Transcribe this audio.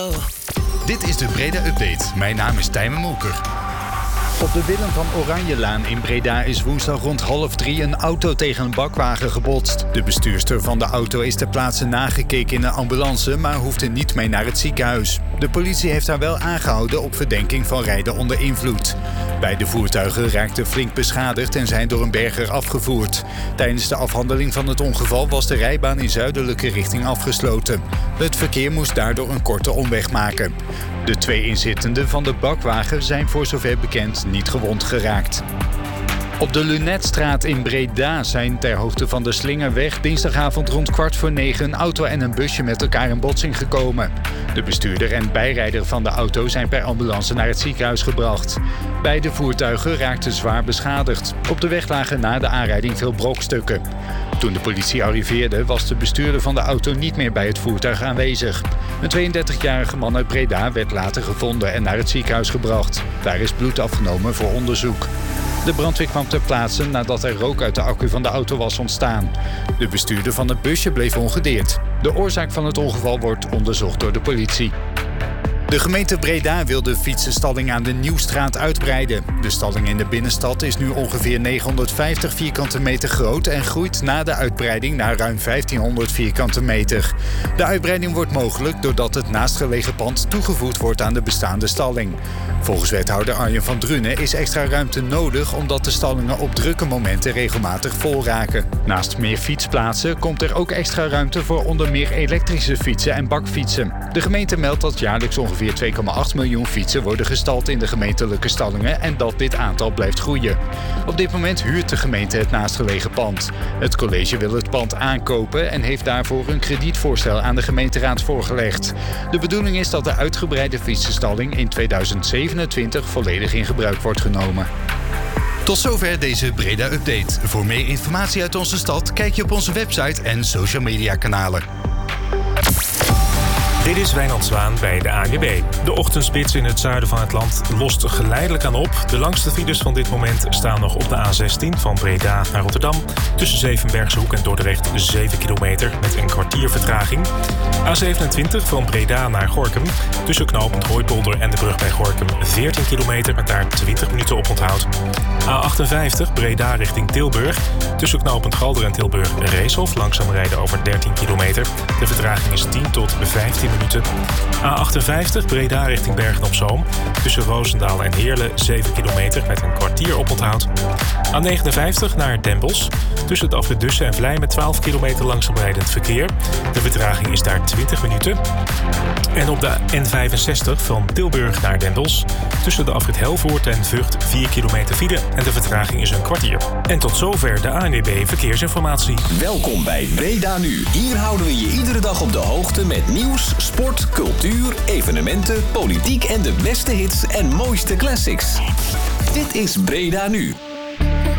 Dit is de Breda Update. Mijn naam is Tijmen Molker. Op de Willem van Oranjelaan in Breda is woensdag rond 2:30 een auto tegen een bakwagen gebotst. De bestuurster van de auto is ter plaatse nagekeken in een ambulance, maar hoefde niet mee naar het ziekenhuis. De politie heeft haar wel aangehouden op verdenking van rijden onder invloed. Beide voertuigen raakten flink beschadigd en zijn door een berger afgevoerd. Tijdens de afhandeling van het ongeval was de rijbaan in zuidelijke richting afgesloten. Het verkeer moest daardoor een korte omweg maken. De 2 inzittenden van de bakwagen zijn voor zover bekend niet gewond geraakt. Op de Lunetstraat in Breda zijn ter hoogte van de Slingerweg dinsdagavond rond 8:45 een auto en een busje met elkaar in botsing gekomen. De bestuurder en bijrijder van de auto zijn per ambulance naar het ziekenhuis gebracht. Beide voertuigen raakten zwaar beschadigd. Op de weg lagen na de aanrijding veel brokstukken. Toen de politie arriveerde was de bestuurder van de auto niet meer bij het voertuig aanwezig. Een 32-jarige man uit Breda werd later gevonden en naar het ziekenhuis gebracht. Daar is bloed afgenomen voor onderzoek. De brandweer kwam ter plaatse nadat er rook uit de accu van de auto was ontstaan. De bestuurder van het busje bleef ongedeerd. De oorzaak van het ongeval wordt onderzocht door de politie. De gemeente Breda wil de fietsenstalling aan de Nieuwstraat uitbreiden. De stalling in de binnenstad is nu ongeveer 950 vierkante meter groot en groeit na de uitbreiding naar ruim 1500 vierkante meter. De uitbreiding wordt mogelijk doordat het naastgelegen pand toegevoegd wordt aan de bestaande stalling. Volgens wethouder Arjen van Drunen is extra ruimte nodig omdat de stallingen op drukke momenten regelmatig vol raken. Naast meer fietsplaatsen komt er ook extra ruimte voor onder meer elektrische fietsen en bakfietsen. De gemeente meldt dat jaarlijks ongeveer 2,8 miljoen fietsen worden gestald in de gemeentelijke stallingen en dat dit aantal blijft groeien. Op dit moment huurt de gemeente het naastgelegen pand. Het college wil het pand aankopen en heeft daarvoor een kredietvoorstel aan de gemeenteraad voorgelegd. De bedoeling is dat de uitgebreide fietsenstalling in 2027 volledig in gebruik wordt genomen. Tot zover deze Breda Update. Voor meer informatie uit onze stad kijk je op onze website en social media kanalen. Dit is Wijnand Zwaan bij de ANWB. De ochtendspits in het zuiden van het land lost geleidelijk aan op. De langste files van dit moment staan nog op de A16 van Breda naar Rotterdam. Tussen Zevenbergsehoek en Dordrecht 7 kilometer met een kwartier vertraging. A27 van Breda naar Gorinchem. Tussen knooppunt Hooipolder en de brug bij Gorinchem 14 kilometer met daar 20 minuten op onthoud. A58 Breda richting Tilburg. Tussen knooppunt Galder en Tilburg Reeshof langzaam rijden over 13 kilometer. De vertraging is 10 tot 15 minuten. A58 Breda richting Bergen-op-Zoom. Tussen Roosendaal en Heerlen 7 kilometer met een kwartier oponthoud. A59 naar Den Bosch. Tussen het afrit Dussen en Vlijmen 12 kilometer langzaam rijdend verkeer. De vertraging is daar 20 minuten. En op de N65 van Tilburg naar Den Bosch. Tussen de afrit Helvoort en Vught 4 kilometer file en de vertraging is een kwartier. En tot zover de ANWB Verkeersinformatie. Welkom bij Breda Nu. Hier houden we je iedere dag op de hoogte met nieuws, sport, cultuur, evenementen, politiek en de beste hits en mooiste classics. Dit is Breda Nu.